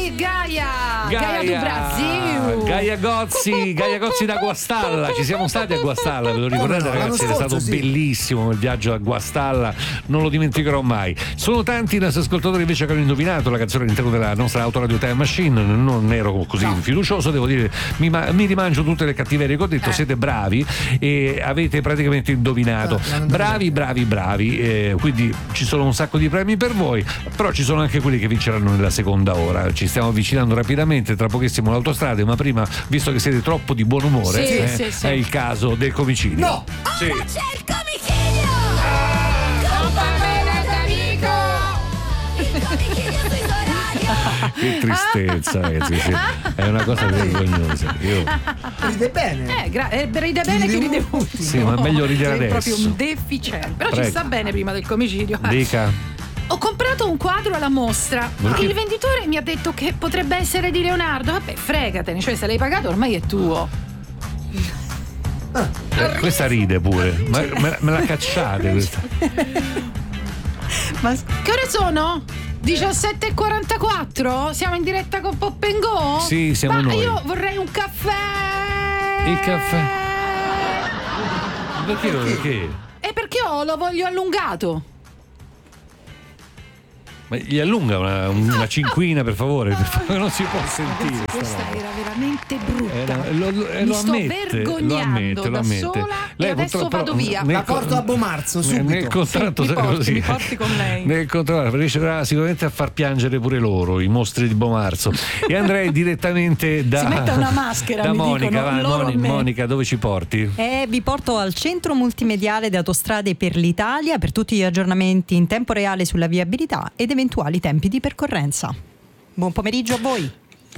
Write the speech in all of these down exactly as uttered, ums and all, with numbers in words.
Sì, Gaia! Gaia, Gaia do Brasil! Gaia Gozzi, Gaia Gozzi da Guastalla. Ci siamo stati a Guastalla, ve lo ricordate, no, ragazzi? l'anno È scorso, stato sì. bellissimo il viaggio a Guastalla, non lo dimenticherò mai. Sono tanti i nostri ascoltatori invece che hanno indovinato la canzone all'interno della nostra Autoradio Time Machine. Non ero così No. fiducioso, devo dire, mi, ma- mi rimangio tutte le cattiverie che ho detto. Eh. Siete bravi e avete praticamente indovinato. Eh, l'hanno bravi, bravi, bravi. Eh, quindi ci sono un sacco di premi per voi, però ci sono anche quelli che vinceranno nella seconda ora. Ci stiamo avvicinando rapidamente, tra pochissimo l'autostrada, ma prima, visto che siete troppo di buon umore, Sì, eh, sì, sì. è il caso del comicidio. No! Sì. C'è il comicidio! Il comicidio sui radio! Che tristezza, ragazzi, sì. È una cosa vergognosa. Io... Ride bene. Eh, gra- eh, ride bene Chi che ride ride molto. ultimo. Sì, ma è meglio ridere Sei adesso. proprio un deficiente. Però Prego. ci sta bene prima del comicidio. Dica. Ho comprato un quadro alla mostra. Perché? Il venditore mi ha detto che potrebbe essere di Leonardo. Vabbè, fregatene, cioè se l'hai pagato ormai è tuo. Eh, questa ride pure. Ma, me, me la cacciate questa. Ma che ore sono? diciassette e quarantaquattro? Siamo in diretta con Pop and Go? Sì, siamo Ma noi. io vorrei un caffè. Il caffè. Perché? Perché? E perché ho, lo voglio allungato. Ma gli allunga una, una cinquina, per favore, per favore, non si può sentire. sta Questa roba. era veramente brutta. Era- lo, lo- eh, Mi lo sto ammette, vergognando lo ammette, lo da ammette. sola e adesso purtroppo- vado via. nel La porto a Bomarzo, subito. Nel contratto Sì, mi sarà porti, così. mi porti con lei. Nel contratto riuscirà sicuramente a far piangere pure loro, i mostri di Bomarzo. E andrei direttamente da Si metta una maschera, da mi Monica, dicono, vai, loro Moni- a me. Monica, dove ci porti? E vi porto al centro multimediale di Autostrade per l'Italia per tutti gli aggiornamenti in tempo reale sulla viabilità ed eventuali tempi di percorrenza. Buon pomeriggio a voi.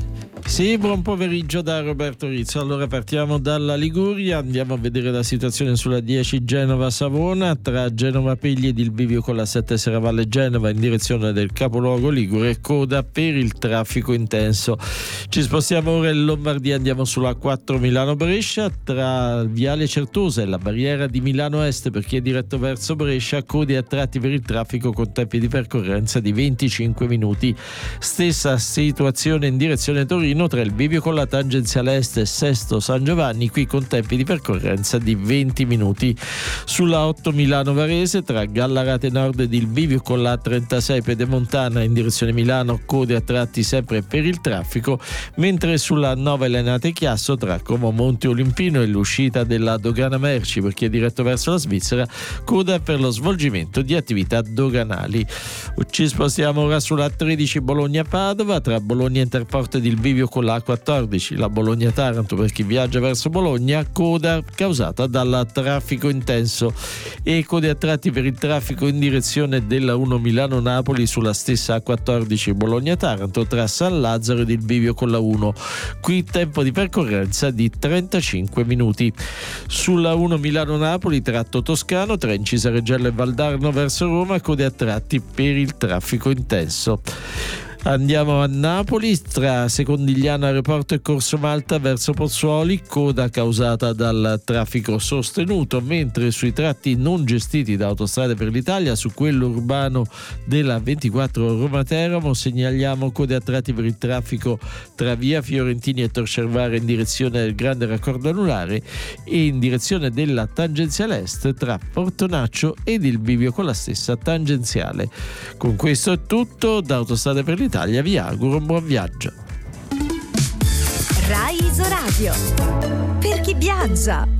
Sì, buon pomeriggio da Roberto Rizzo. Allora partiamo dalla Liguria, andiamo a vedere la situazione sulla dieci Genova-Savona, tra Genova Pegli ed il bivio con la sette Serravalle Genova in direzione del capoluogo ligure, coda per il traffico intenso. Ci spostiamo ora in Lombardia, andiamo sulla quattro Milano-Brescia, tra Viale Certosa e la barriera di Milano Est per chi è diretto verso Brescia, code a tratti per il traffico con tempi di percorrenza di venticinque minuti. Stessa situazione in direzione Torino tra il bivio con la tangenziale est e Sesto San Giovanni, qui con tempi di percorrenza di venti minuti. Sulla otto Milano Varese tra Gallarate Nord ed il bivio con la trentasei Pedemontana in direzione Milano, code a tratti sempre per il traffico, mentre sulla nove Lenate Chiasso tra Como Monte Olimpino e l'uscita della dogana merci per chi è diretto verso la Svizzera, coda per lo svolgimento di attività doganali. Ci spostiamo ora sulla tredici Bologna Padova tra Bologna Interporto ed il bivio con la A quattordici, la Bologna-Taranto per chi viaggia verso Bologna, coda causata dal traffico intenso, e code a tratti per il traffico in direzione della uno Milano-Napoli sulla stessa A quattordici Bologna-Taranto tra San Lazzaro ed il bivio con la uno, qui tempo di percorrenza di trentacinque minuti. Sulla uno Milano-Napoli tratto toscano tra Incisa Reggello e Valdarno verso Roma, code a tratti per il traffico intenso. Andiamo a Napoli, tra Secondigliano Aeroporto e Corso Malta verso Pozzuoli, coda causata dal traffico sostenuto, mentre sui tratti non gestiti da Autostrade per l'Italia, su quello urbano della ventiquattro Roma Teramo, segnaliamo code a tratti per il traffico tra via Fiorentini e Tor Cervara in direzione del grande raccordo anulare e in direzione della tangenziale est tra Portonaccio ed il bivio con la stessa tangenziale. Con questo è tutto, da Autostrade per l'Italia vi auguro un buon viaggio. Rai Isoradio. Per chi viaggia.